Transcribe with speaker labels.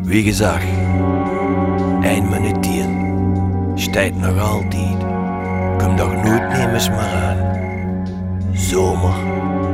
Speaker 1: Wie gesagt, een minuutje staat nog altijd. Kom doch nooit meer eens maar aan. Zomer.